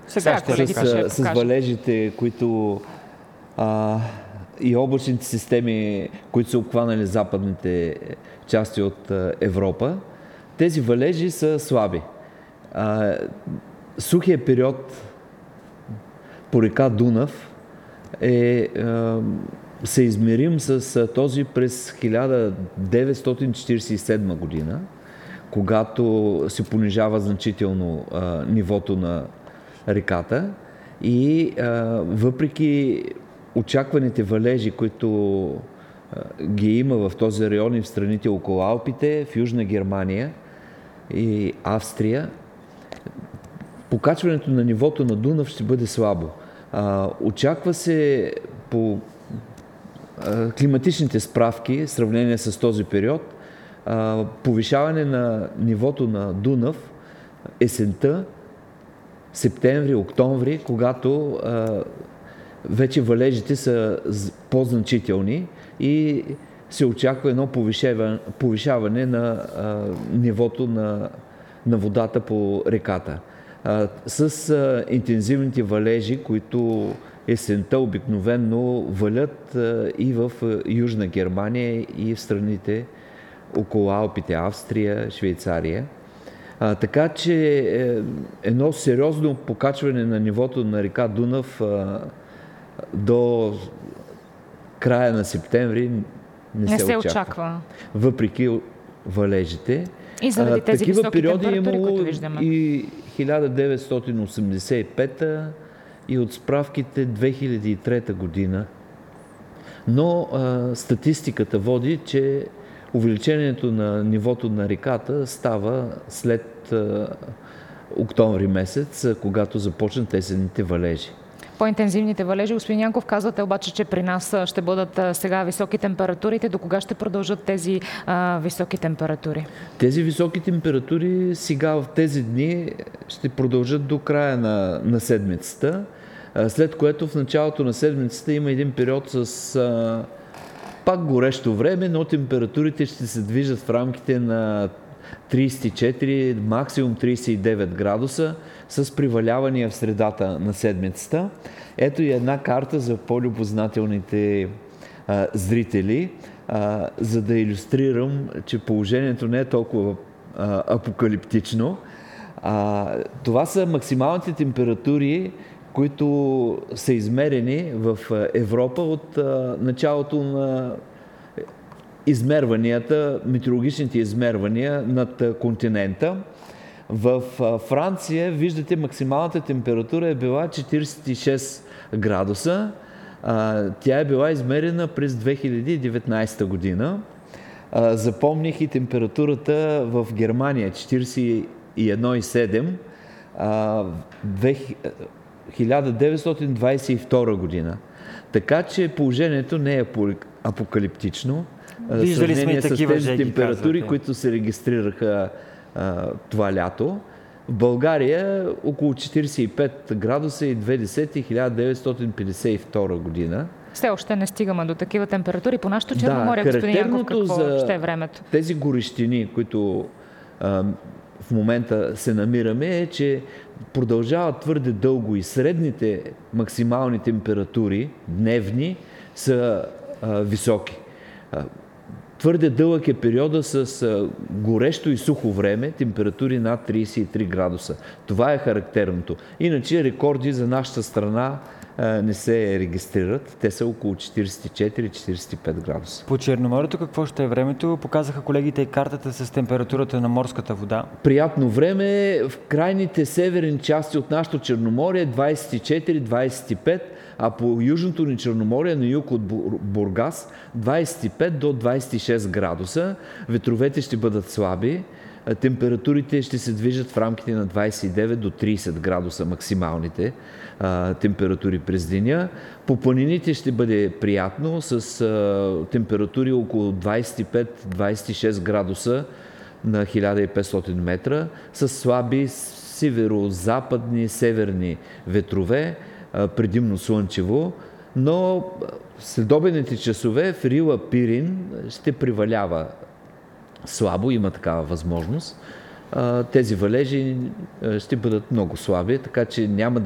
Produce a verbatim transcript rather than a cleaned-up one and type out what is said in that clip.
Сега ще с, с валежите, които а, и облачните системи, които са обхванали западните части от а, Европа, тези валежи са слаби. А, сухия период по река Дунав е а, съизмерим с този през хиляда деветстотин четиридесет и седма година, когато се понижава значително а, нивото на реката и а, въпреки очакваните валежи, които а, ги има в този район и в страните около Алпите, в Южна Германия и Австрия, покачването на нивото на Дунав ще бъде слабо. А, очаква се по а, климатичните справки, в сравнение с този период, а, повишаване на нивото на Дунав есента, септември, октомври, когато а, вече валежите са по-значителни и се очаква едно повишаване, повишаване на а, нивото на, на водата по реката. А, с а, интензивните валежи, които есента обикновено валят а, и в а, Южна Германия и в страните около Алпите, Австрия, Швейцария. А, така че е, едно сериозно покачване на нивото на река Дунав а, до края на септември не, не се, се очаква. очаква. Въпреки валежите. И заради тези такива високи периоди температури, които виждаме. И хиляда деветстотин осемдесет и пета и от справките две хиляди и трета година. Но а, статистиката води, че увеличението на нивото на реката става след а, октомври месец, когато започнат есенните валежи. По-интензивните валежи, господин Янков, казвате обаче, че при нас ще бъдат а, сега високи температурите. До кога ще продължат тези а, високи температури? Тези високи температури сега в тези дни ще продължат до края на, на седмицата, а, след което в началото на седмицата има един период с а, пак горещо време, но температурите ще се движат в рамките на тридесет и четири, максимум тридесет и девет градуса, с привалявания в средата на седмицата. Ето и една карта за по-любознателните а, зрители, а, за да илюстрирам, че положението не е толкова а, апокалиптично. А, това са максималните температури, които са измерени в Европа от а, началото на измерванията, метеорологичните измервания над континента. В Франция, виждате, максималната температура е била четиридесет и шест градуса. Тя е била измерена през две хиляди и деветнадесета година. Запомних и температурата в Германия четиридесет и едно цяло и седем хиляда деветстотин двадесет и втора година. Така че положението не е апокалиптично. Виждали сме и такива с тези жеги, температури, казвате, които се регистрираха а, това лято. В България около четиридесет и пет градуса и две десети хиляда деветстотин петдесет и втора година. Все още не стигаме до такива температури. По нашото Да, Черноморие, господин Янков, какво за ще е времето? тези горещини, които а, в момента се намираме, е, че продължават твърде дълго и средните максимални температури, дневни, са а, високи. А, Твърде дълъг е периода с а, горещо и сухо време, температури над тридесет и три градуса. Това е характерното. Иначе рекорди за нашата страна а, не се регистрират. Те са около четиридесет и четири - четиридесет и пет градуса. По Черноморието какво ще е времето? Показаха колегите и картата с температурата на морската вода. Приятно време. В крайните северни части от нашото Черноморие двадесет и четири - двадесет и пет, а по южното ни Черноморие, на юг от Бургас, двадесет и пет до двадесет и шест градуса. Ветровете ще бъдат слаби. Температурите ще се движат в рамките на двадесет и девет до тридесет градуса максималните а, температури през деня. По планините ще бъде приятно с а, температури около двадесет и пет - двадесет и шест градуса на хиляда и петстотин метра, с слаби северо-западни, северни ветрове, предимно слънчево, но следобедните часове в Рила Пирин ще привалява слабо, има такава възможност. Тези валежи ще бъдат много слаби, така че няма